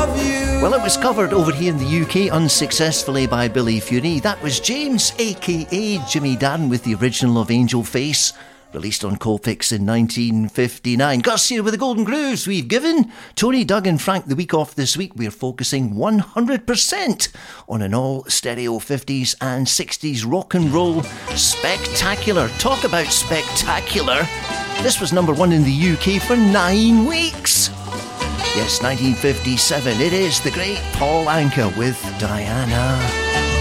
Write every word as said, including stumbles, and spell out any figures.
of you. Well, it was covered over here in the U K unsuccessfully by Billy Fury. That was James, aka Jimmy Darren, with the original of Angel Face, released on Colpix in nineteen fifty-nine. Gus here with the Golden Grooves. We've given Tony, Doug and Frank the week off this week. We're focusing one hundred percent on an all-stereo fifties and sixties rock and roll spectacular. Talk about spectacular. This was number one in the U K for nine weeks. Yes, nineteen fifty-seven. It is the great Paul Anka with Diana.